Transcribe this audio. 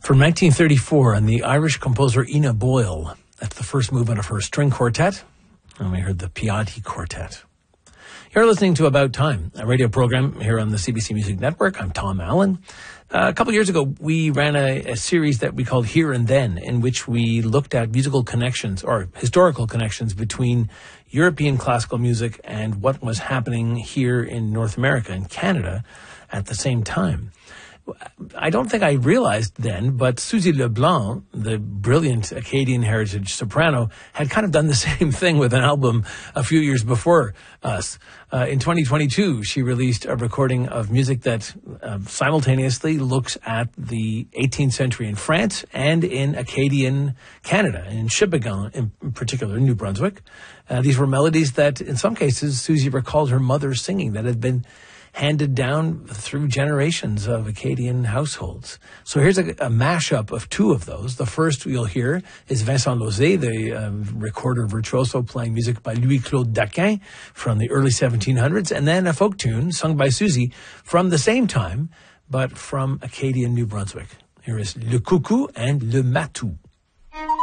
From 1934, and the Irish composer Ina Boyle. That's the first movement of her string quartet. And we heard the Piatti Quartet. You're listening to About Time, a radio program here on the CBC Music Network. I'm Tom Allen. A couple of years ago, we ran a series that we called Here and Then, in which we looked at musical connections or historical connections between European classical music and what was happening here in North America and Canada at the same time. I don't think I realized then, but Suzy LeBlanc, the brilliant Acadian heritage soprano, had kind of done the same thing with an album a few years before us. In 2022, she released a recording of music that simultaneously looks at the 18th century in France and in Acadian Canada, in Sheboygan in particular, New Brunswick. These were melodies that, in some cases, Suzy recalled her mother singing that had been handed down through generations of Acadian households. So here's a mashup of two of those. The first you'll hear is Vincent Lauzé, the recorder virtuoso playing music by Louis-Claude Daquin from the early 1700s, and then a folk tune sung by Suzy from the same time, but from Acadian New Brunswick. Here is Le Coucou and Le Matou.